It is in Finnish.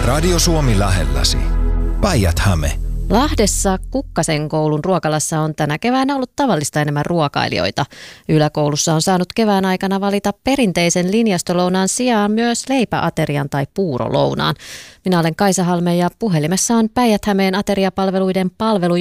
Radio Suomi lähelläsi. Päijät-Häme. Lahdessa Kukkasen koulun ruokalassa on tänä keväänä ollut tavallista enemmän ruokailijoita. Yläkoulussa on saanut kevään aikana valita perinteisen linjastolounaan sijaan myös leipäaterian tai puurolounaan. Minä olen Kaisa Halme ja puhelimessa on Päijät-Hämeen ateriapalveluiden palvelujohtaja